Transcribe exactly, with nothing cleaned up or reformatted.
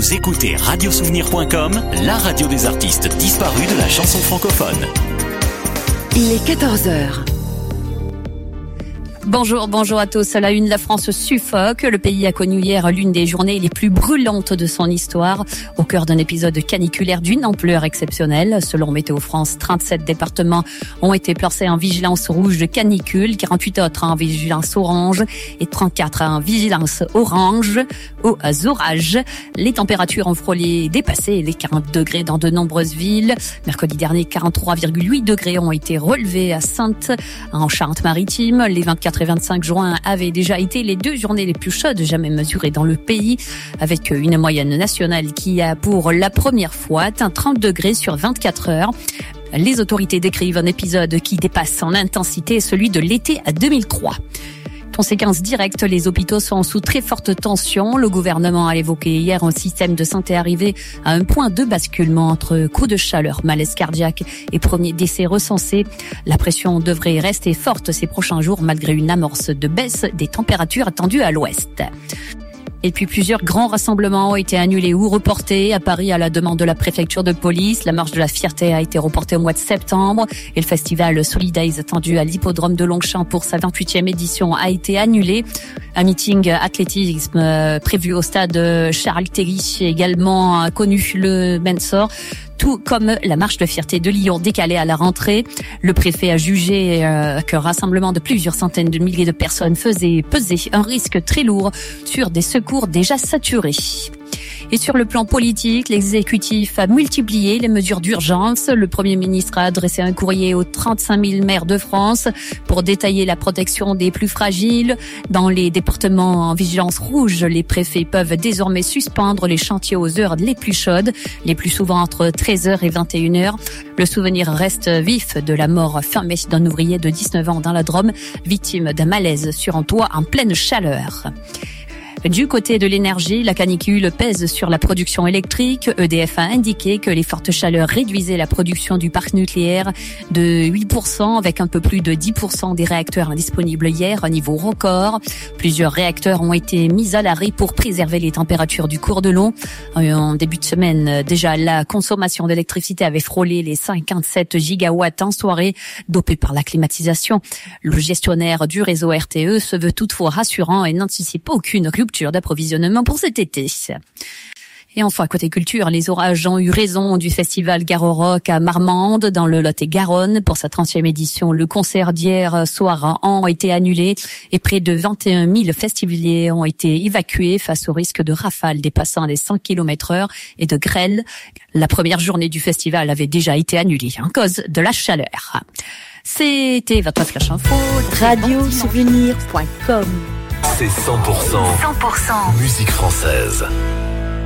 Vous écoutez radio souvenir point com, la radio des artistes disparus de la chanson francophone. Il est quatorze heures. Bonjour, bonjour à tous. La une, la France suffoque. Le pays a connu hier l'une des journées les plus brûlantes de son histoire, au cœur d'un épisode caniculaire d'une ampleur exceptionnelle. Selon Météo France, trente-sept départements ont été placés en vigilance rouge de canicule, quarante-huit autres en vigilance orange et trente-quatre en vigilance orange aux orages. Les températures ont frôlé, dépassé les quarante degrés dans de nombreuses villes. Mercredi dernier, quarante-trois virgule huit degrés ont été relevés à Saintes, en Charente-Maritime. Les vingt-quatre et vingt-cinq juin avaient déjà été les deux journées les plus chaudes jamais mesurées dans le pays, avec une moyenne nationale qui a pour la première fois atteint trente degrés sur vingt-quatre heures. Les autorités décrivent un épisode qui dépasse en intensité celui de l'été à deux mille trois. Conséquences directes, les hôpitaux sont sous très forte tension. Le gouvernement a évoqué hier un système de santé arrivé à un point de basculement entre coups de chaleur, malaise cardiaque et premiers décès recensés. La pression devrait rester forte ces prochains jours malgré une amorce de baisse des températures attendues à l'ouest. Et puis plusieurs grands rassemblements ont été annulés ou reportés. À Paris, à la demande de la préfecture de police, la marche de la fierté a été reportée au mois de septembre et le festival Solidays attendu à l'hippodrome de Longchamp pour sa vingt-huitième édition a été annulé. Un meeting athlétisme prévu au stade Charles Terry également a connu le même sort, tout comme la marche de fierté de Lyon décalée à la rentrée. Le préfet a jugé euh, qu'un rassemblement de plusieurs centaines de milliers de personnes faisait peser un risque très lourd sur des secours déjà saturés. Et sur le plan politique, l'exécutif a multiplié les mesures d'urgence. Le Premier ministre a adressé un courrier aux trente-cinq mille maires de France pour détailler la protection des plus fragiles. Dans les départements en vigilance rouge, les préfets peuvent désormais suspendre les chantiers aux heures les plus chaudes, les plus souvent entre treize heures et vingt et une heures. Le souvenir reste vif de la mort fin mai d'un ouvrier de dix-neuf ans dans la Drôme, victime d'un malaise sur un toit en pleine chaleur. Du côté de l'énergie, la canicule pèse sur la production électrique. E D F a indiqué que les fortes chaleurs réduisaient la production du parc nucléaire de huit pour cent, avec un peu plus de dix pour cent des réacteurs indisponibles hier, un niveau record. Plusieurs réacteurs ont été mis à l'arrêt pour préserver les températures du cours de l'eau. En début de semaine, déjà, la consommation d'électricité avait frôlé les cinquante-sept gigawatts en soirée, dopé par la climatisation. Le gestionnaire du réseau R T E se veut toutefois rassurant et n'anticipe aucune rupture d'approvisionnement pour cet été. Et enfin, côté culture, les orages ont eu raison du festival Garo Rock à Marmande, dans le Lot-et-Garonne. Pour sa trentième édition, le concert d'hier soir a été annulé et près de vingt et un mille festivaliers ont été évacués face au risque de rafales dépassant les cent kilomètres heure et de grêle. La première journée du festival avait déjà été annulée en cause de la chaleur. C'était votre Flash Info. radio souvenir point com. C'est cent pour cent, cent pour cent musique française.